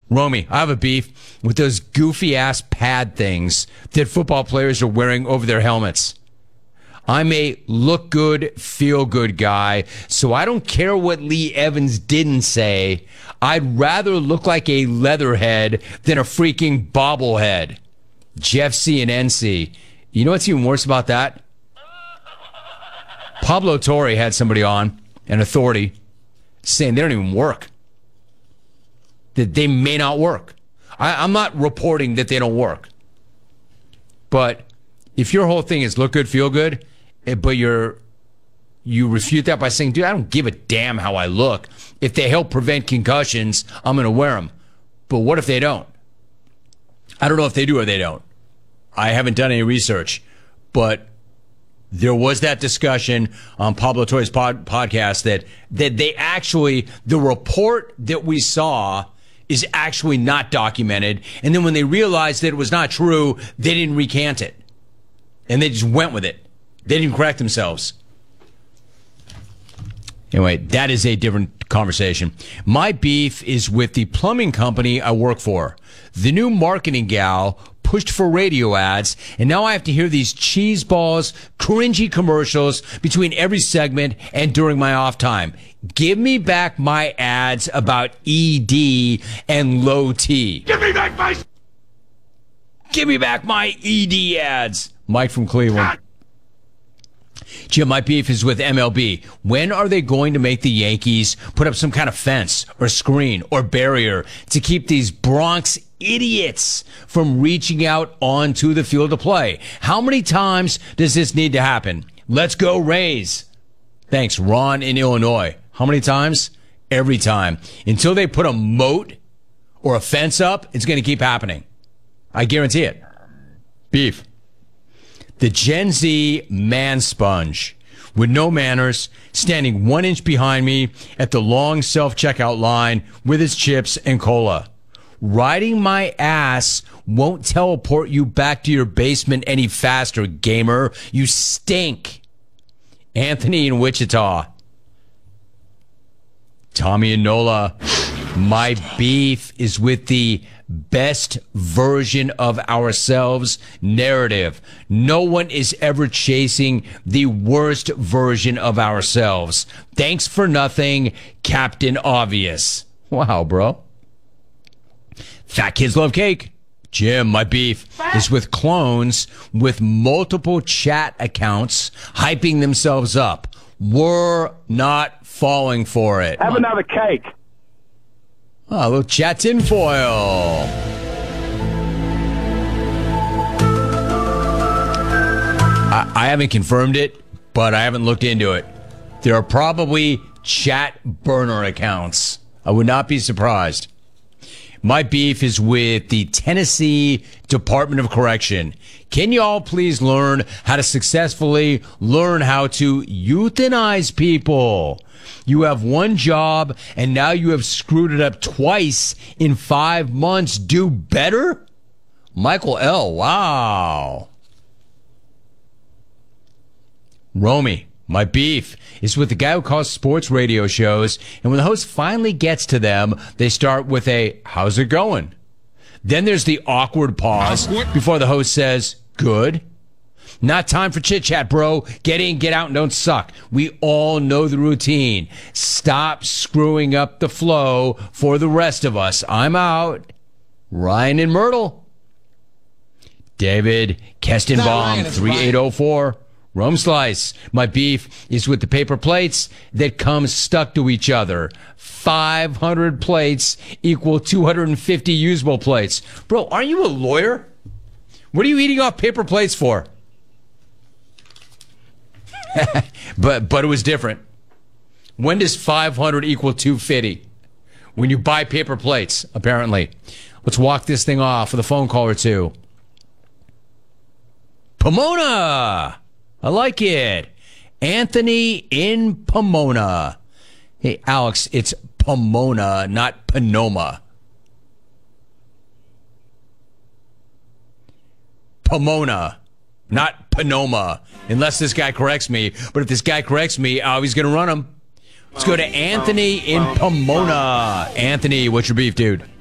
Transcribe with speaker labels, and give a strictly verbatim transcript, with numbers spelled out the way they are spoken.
Speaker 1: Romy, I have a beef with those goofy-ass pad things that football players are wearing over their helmets. I'm a look-good, feel-good guy, so I don't care what Lee Evans didn't say. I'd rather look like a leatherhead than a freaking bobblehead. Jeff C. and N C. You know what's even worse about that? Pablo Torre had somebody on, an authority, saying they don't even work. That they may not work. I, I'm not reporting that they don't work. But if your whole thing is look good, feel good, but you're you refute that by saying, dude, I don't give a damn how I look. If they help prevent concussions, I'm going to wear them. But what if they don't? I don't know if they do or they don't. I haven't done any research. But there was that discussion on Pablo Torre's pod, podcast that, that they actually, the report that we saw is actually not documented. And then when they realized that it was not true, they didn't recant it. And they just went with it. They didn't correct themselves. Anyway, that is a different conversation. My beef is with the plumbing company I work for. The new marketing gal pushed for radio ads, and now I have to hear these cheeseballs, cringy commercials between every segment and during my off time. Give me back my ads about E D and low T.
Speaker 2: Give me back my...
Speaker 1: Give me back my E D ads. Mike from Cleveland. Jim, my beef is with M L B. When are they going to make the Yankees put up some kind of fence or screen or barrier to keep these Bronx idiots from reaching out onto the field of play? How many times does this need to happen? Let's go Rays. Thanks, Ron in Illinois. How many times? Every time. Until they put a moat or a fence up, it's going to keep happening. I guarantee it. Beef. The Gen Z man sponge with no manners, standing one inch behind me at the long self-checkout line with his chips and cola. Riding my ass won't teleport you back to your basement any faster, gamer. You stink. Anthony in Wichita. Tommy and Nola. My beef is with the best version of ourselves narrative. No one is ever chasing the worst version of ourselves. Thanks for nothing, Captain Obvious. Wow, bro. Fat kids love cake. Jim, my beef is with clones with multiple chat accounts hyping themselves up. We're not falling for it.
Speaker 3: Have another cake.
Speaker 1: Oh, a little chat tinfoil. I, I haven't confirmed it, but I haven't looked into it. There are probably chat burner accounts. I would not be surprised. My beef is with the Tennessee Department of Correction. Can you all please learn how to successfully learn how to euthanize people? You have one job, and now you have screwed it up twice in five months. Do better? Michael L., wow. Romy, my beef is with the guy who calls sports radio shows, and when the host finally gets to them, they start with a, how's it going? Then there's the awkward pause before the host says, good. Not time for chit-chat, bro. Get in, get out, and don't suck. We all know the routine. Stop screwing up the flow for the rest of us. I'm out. Ryan in Myrtle. David Kestenbaum, three eight oh four. Rome Slice. My beef is with the paper plates that come stuck to each other. five hundred plates equal two hundred fifty usable plates. Bro, aren't you a lawyer? What are you eating off paper plates for? but but it was different. When does five hundred equal two hundred fifty? When you buy paper plates, apparently. Let's walk this thing off with a phone call or two. Pomona! I like it. Anthony in Pomona. Hey, Alex, it's Pomona, not Panoma. Pomona, not Panoma. Unless this guy corrects me. But if this guy corrects me, oh, going to run him. Let's go to Anthony in Pomona. Anthony, what's your beef, dude?